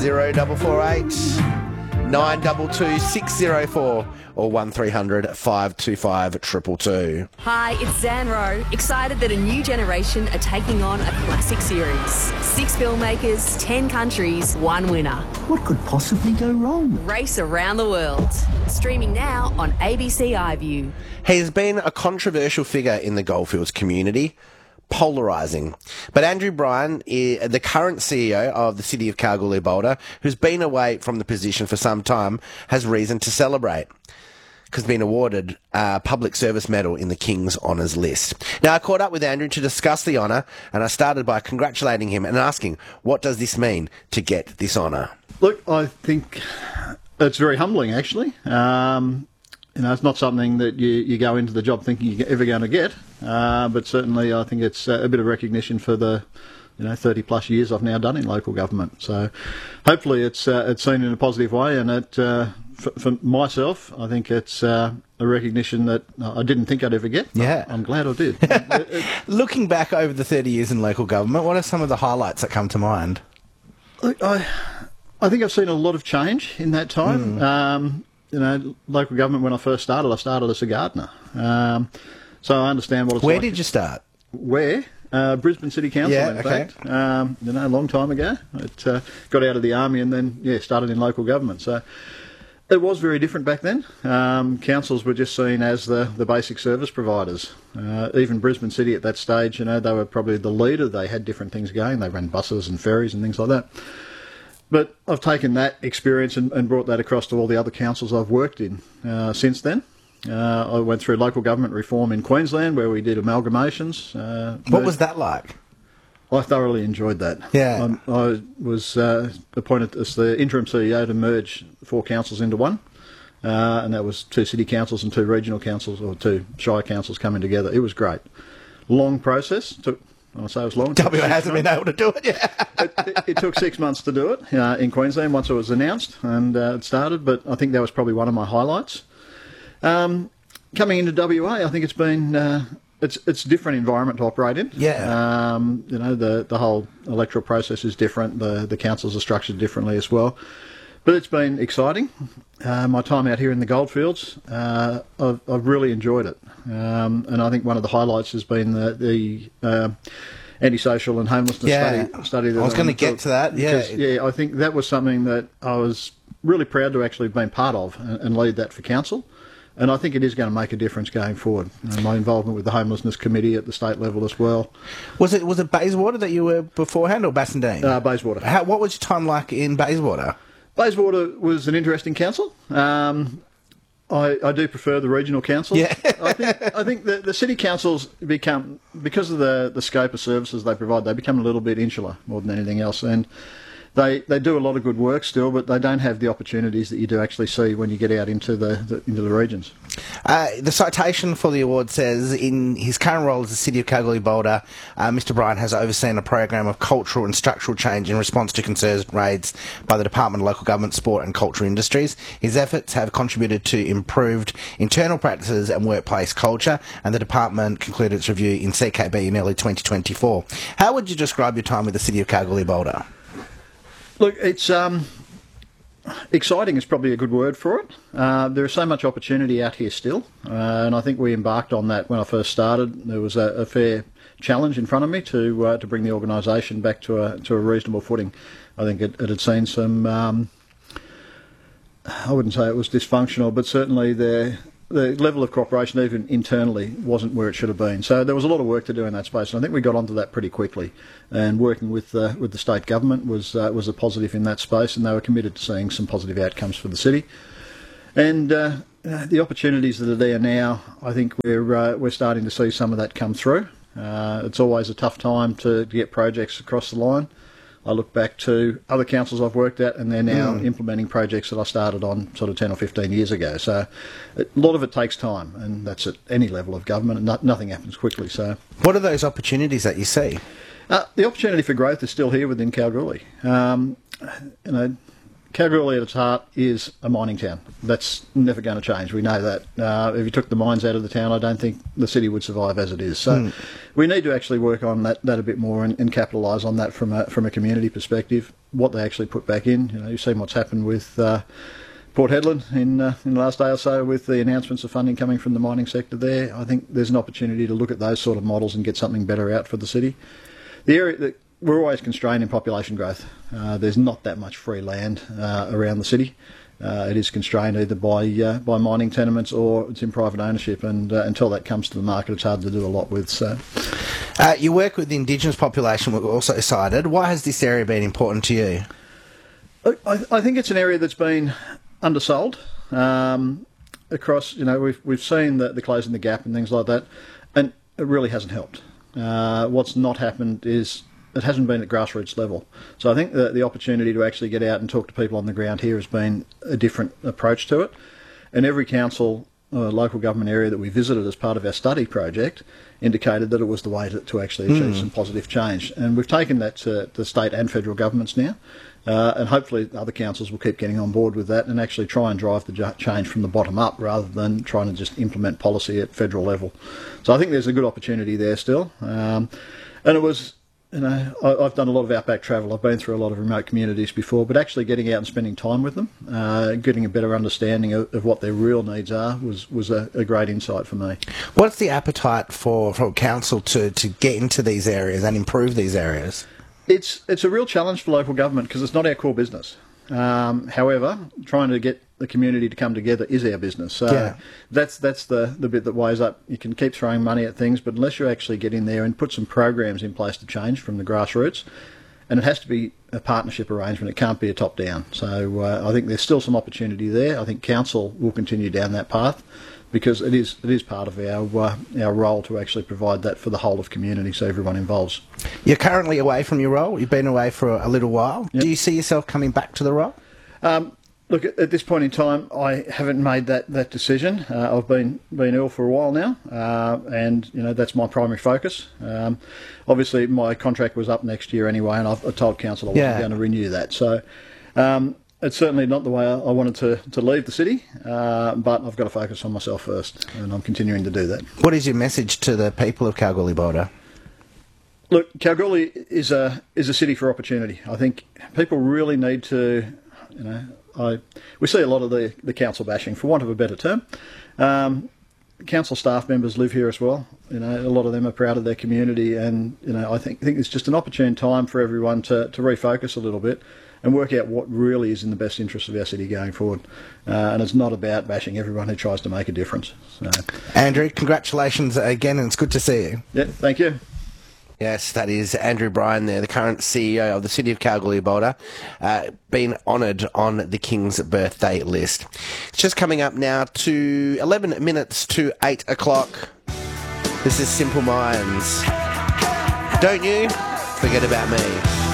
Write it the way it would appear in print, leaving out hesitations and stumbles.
0448 922 604 or 1300 525 222. Hi, it's Zanro. Excited that a new generation are taking on a classic series. 6 filmmakers, 10 countries, 1 winner. What could possibly go wrong? Race around the world. Streaming now on ABC iView. He has been a controversial figure in the Goldfields community, polarising. But Andrew Bryan, the current CEO of the City of Kalgoorlie-Boulder, who's been away from the position for some time, has reason to celebrate, because been awarded a Public Service Medal in the King's Honours list. Now, I caught up with Andrew to discuss the honour, and I started by congratulating him and asking, what does this mean to get this honour? Look, I think it's very humbling, actually. It's not something that you go into the job thinking you're ever going to get, but certainly I think it's a bit of recognition for the 30 plus years I've now done in local government. So hopefully it's seen in a positive way, and for myself, I think it's a recognition that I didn't think I'd ever get. Yeah. I'm glad I did. Looking back over the 30 years in local government, what are some of the highlights that come to mind? Look, I think I've seen a lot of change in that time. Local government, when I first started, I started as a gardener. So I understand what it's like. Where did you start? Where? Brisbane City Council, in fact. A long time ago. It got out of the army and then, started in local government. So it was very different back then. Councils were just seen as the basic service providers. Even Brisbane City at that stage, they were probably the leader. They had different things going. They ran buses and ferries and things like that. But I've taken that experience and brought that across to all the other councils I've worked in since then. I went through local government reform in Queensland, where we did amalgamations. What was that like? I thoroughly enjoyed that. Yeah. I was appointed as the interim CEO to merge 4 councils into one, and that was 2 city councils and 2 regional councils, or 2 shire councils coming together. It was great. Long process. I'll say it was long. WA hasn't been able to do it yet. It took 6 months to do it in Queensland once it was announced and it started, but I think that was probably one of my highlights. Coming into WA, I think it's been it's a different environment to operate in. Yeah. The whole electoral process is different. The councils are structured differently as well. But it's been exciting. My time out here in the Goldfields, I've really enjoyed it. And I think one of the highlights has been the antisocial and homelessness study. That I was going to get to that, I think that was something that I was really proud to actually have been part of and lead that for council. And I think it is going to make a difference going forward. My involvement with the Homelessness Committee at the state level as well. Was it Bayswater that you were beforehand, or Bassendean? Bayswater. What was your time like in Bayswater? Bayswater was an interesting council. I do prefer the regional councils. Yeah. I think the city councils become, because of the scope of services they provide, they become a little bit insular more than anything else. And they do a lot of good work still, but they don't have the opportunities that you do actually see when you get out into the regions. The citation for the award says, in his current role as the City of Kalgoorlie-Boulder, Mr Bryan has overseen a program of cultural and structural change in response to concerns raised by the Department of Local Government, Sport and Culture Industries. His efforts have contributed to improved internal practices and workplace culture, and the department concluded its review in CKB in early 2024. How would you describe your time with the City of Kalgoorlie-Boulder? Look, it's exciting is probably a good word for it. There is so much opportunity out here still, and I think we embarked on that when I first started. There was a fair challenge in front of me to bring the organisation back to a reasonable footing. I think it had seen some, I wouldn't say it was dysfunctional, but certainly the level of cooperation, even internally, wasn't where it should have been. So there was a lot of work to do in that space, and I think we got onto that pretty quickly. And working with the state government was a positive in that space, and they were committed to seeing some positive outcomes for the city. And the opportunities that are there now, I think we're starting to see some of that come through. It's always a tough time to get projects across the line. I look back to other councils I've worked at, and they're now implementing projects that I started on sort of 10 or 15 years ago. So a lot of it takes time, and that's at any level of government, and nothing happens quickly. So, what are those opportunities that you see? The opportunity for growth is still here within Kalgoorlie. Kalgoorlie at its heart is a mining town. That's never going to change. We know that. If you took the mines out of the town, I don't think the city would survive as it is. So we need to actually work on that a bit more and capitalise on that from a community perspective, what they actually put back in. You've seen what's happened with Port Hedland in the last day or so with the announcements of funding coming from the mining sector there. I think there's an opportunity to look at those sort of models and get something better out for the city. The area that we're always constrained in population growth. There's not that much free land around the city. It is constrained either by mining tenements or it's in private ownership, and until that comes to the market, it's hard to do a lot with. So, you work with the Indigenous population. We're also cited. Why has this area been important to you? I think it's an area that's been undersold across. We've seen the closing the gap and things like that, and it really hasn't helped. What's not happened is it hasn't been at grassroots level. So I think that the opportunity to actually get out and talk to people on the ground here has been a different approach to it. And every council, local government area that we visited as part of our study project indicated that it was the way to actually achieve some positive change. And we've taken that to the state and federal governments now. And hopefully other councils will keep getting on board with that and actually try and drive the change from the bottom up rather than trying to just implement policy at federal level. So I think there's a good opportunity there still. And it was... I've done a lot of outback travel. I've been through a lot of remote communities before, but actually getting out and spending time with them, getting a better understanding of what their real needs are was a great insight for me. What's the appetite for council to get into these areas and improve these areas? It's a real challenge for local government because it's not our core business. However, trying to get the community to come together is our business. So that's the bit that weighs up. You can keep throwing money at things, but unless you actually get in there and put some programs in place to change from the grassroots, and it has to be a partnership arrangement, it can't be a top-down. So I think there's still some opportunity there. I think council will continue down that path because it is part of our role to actually provide that for the whole of community, so everyone involves. You're currently away from your role. You've been away for a little while. Yep. Do you see yourself coming back to the role? Look, at this point in time, I haven't made that decision. I've been ill for a while now, and that's my primary focus. Obviously, my contract was up next year anyway, and I've told council I wasn't going to renew that. So it's certainly not the way I wanted to leave the city, but I've got to focus on myself first, and I'm continuing to do that. What is your message to the people of Kalgoorlie-Boulder? Look, Kalgoorlie is a city for opportunity. I think people really need to, we see a lot of the council bashing, for want of a better term. Council staff members live here as well. A lot of them are proud of their community, and I think it's just an opportune time for everyone to refocus a little bit and work out what really is in the best interest of our city going forward. And it's not about bashing everyone who tries to make a difference. So. Andrew, congratulations again, and it's good to see you. Yeah, thank you. Yes, that is Andrew Bryan there, the current CEO of the City of Kalgoorlie-Boulder, been honoured on the King's birthday list. It's just coming up now to 11 minutes to 8 o'clock. This is Simple Minds. Don't you forget about me.